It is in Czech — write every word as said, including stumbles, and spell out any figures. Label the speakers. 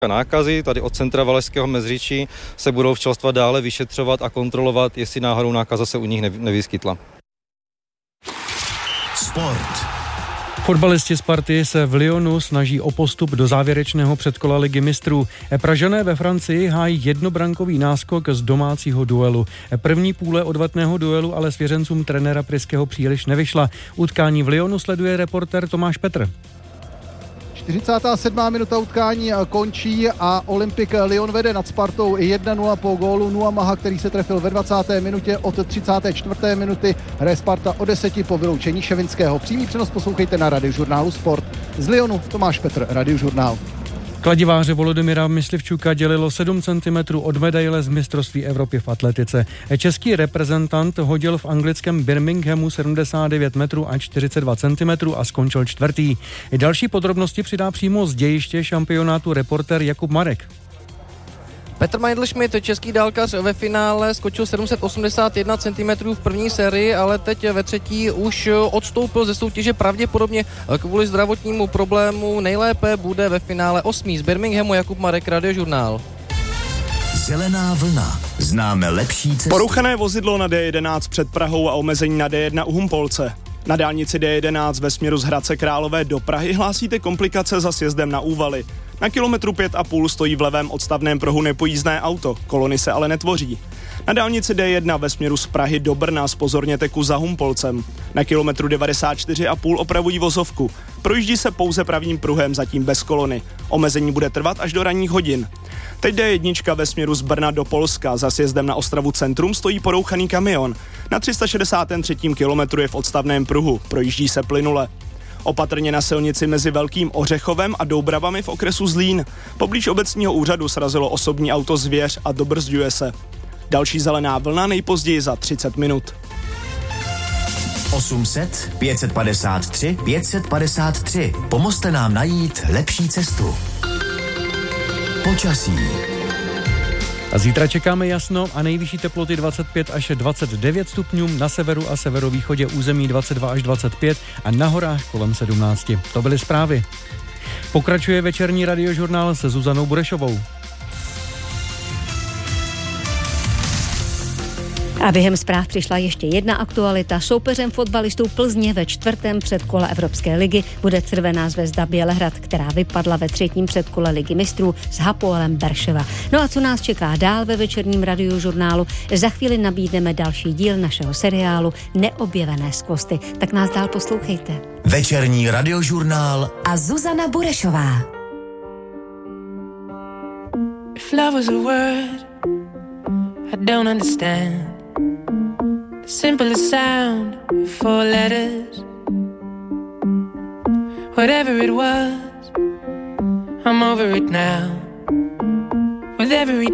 Speaker 1: nákazy. Tady od centra Valašského Meziříčí se budou včelstva dále vyšetřovat a kontrolovat, jestli náhodou nákaza se u nich nevyskytla.
Speaker 2: Sport.
Speaker 3: Fotbalisti Sparty se v Lyonu snaží o postup do závěrečného předkola Ligy mistrů. Pražané ve Francii hájí jednobrankový náskok z domácího duelu. První půle odvetného duelu ale svěřencům trenéra Pryského příliš nevyšla. Utkání v Lyonu sleduje reportér Tomáš Petr.
Speaker 4: čtyřicátá sedmá minuta utkání končí a Olympik Lyon vede nad Spartou jedna nula po gólu Nua Maha, který se trefil ve dvacáté minutě. Od třicáté čtvrté minuty hraje Sparta o deseti po vyloučení Ševinského. Přímý přenos poslouchejte na Radiožurnálu Sport. Z Lyonu Tomáš Petr, Radiožurnál.
Speaker 3: Kladiváře Volodymyra Myslivčuka dělilo sedm centimetrů od medaile z mistrovství Evropy v atletice. Český reprezentant hodil v anglickém Birminghamu sedmdesát devět metrů a čtyřicet dva centimetrů a skončil čtvrtý. Další podrobnosti přidá přímo z dějiště šampionátu reportér Jakub Marek.
Speaker 5: Petr Meindl-Schmidt, český dálkař, ve finále skočil sedm set osmdesát jedna centimetrů v první sérii, ale teď ve třetí už odstoupil ze soutěže pravděpodobně kvůli zdravotnímu problému. Nejlépe bude ve finále osmý z Birminghamu. Jakub Marek, Radiožurnál.
Speaker 2: Zelená vlna. Známe lepší cestu.
Speaker 6: Poruchané vozidlo na D jedenáct před Prahou a omezení na D jedna u Humpolce. Na dálnici D jedenáct ve směru z Hradce Králové do Prahy hlásíte komplikace za sjezdem na Úvaly. Na kilometru pět a půl stojí v levém odstavném pruhu nepojízdné auto, kolony se ale netvoří. Na dálnici D jedna ve směru z Prahy do Brna zpozorněte ku za Humpolcem. Na kilometru devadesát čtyři a půl opravují vozovku. Projíždí se pouze pravým pruhem, zatím bez kolony. Omezení bude trvat až do ranních hodin. Teď D jedna ve směru z Brna do Polska. Za sjezdem na Ostravu Centrum stojí porouchaný kamion. Na tři sta šedesátém třetím kilometru je v odstavném pruhu. Projíždí se plynule. Opatrně na silnici mezi Velkým Ořechovem a Doubravami v okresu Zlín. Poblíž obecního úřadu srazilo osobní auto Zvěř a dobrzďuje se. Další zelená vlna nejpozději za třicet minut.
Speaker 2: osm set, pět set padesát tři, pět set padesát tři. Pomozte nám najít lepší cestu. Počasí.
Speaker 3: A zítra čekáme jasno a nejvyšší teploty dvacet pět až dvacet devět stupňů, na severu a severovýchodě území dvacet dva až dvacet pět a na horách kolem sedmnáct. To byly zprávy. Pokračuje večerní Radiožurnál se Zuzanou Burešovou.
Speaker 7: A během zpráv přišla ještě jedna aktualita. Soupeřem fotbalistů Plzně ve čtvrtém předkole Evropské ligy bude Crvená zvezda Bělehrad, která vypadla ve třetím předkole Ligy mistrů s Hapoelem Berševa. No a co nás čeká dál ve večerním Radiožurnálu? Za chvíli nabídneme další díl našeho seriálu Neobjevené skvosty. Tak nás dál poslouchejte.
Speaker 2: Večerní Radiožurnál
Speaker 7: a Zuzana Burešová.
Speaker 8: If love was a word I don't understand, the simplest sound, four letters. Whatever it was, I'm over it now. With every